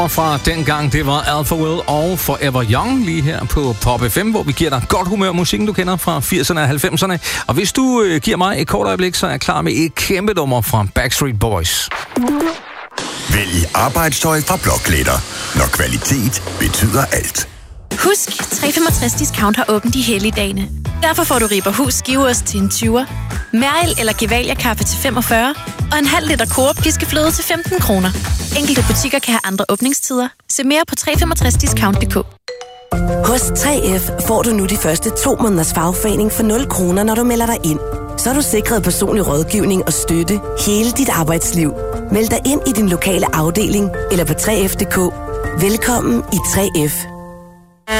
Fra dengang, det var Alpha Will og Forever Young lige her på Pop FM, hvor vi giver dig godt humør musikken, du kender fra 80'erne og 90'erne. Og hvis du giver mig et kort øjeblik, så er jeg klar med et kæmpe nummer fra Backstreet Boys. Vælg arbejdstøj fra Blåklæder, når kvalitet betyder alt. Husk, 365 Discount har åbent de hellige dagene. Derfor får du Rieberhus skiveost til en 20'er, Mærel eller Gevalia kaffe til 45 og en halv liter Coop piskefløde til 15 kroner. Enkelte butikker kan have andre åbningstider. Se mere på 365discount.dk. Hos 3F får du nu de første 2 måneders fagforening for 0 kroner, når du melder dig ind. Så er du sikret personlig rådgivning og støtte hele dit arbejdsliv. Meld dig ind i din lokale afdeling eller på 3F.dk. Velkommen i 3F.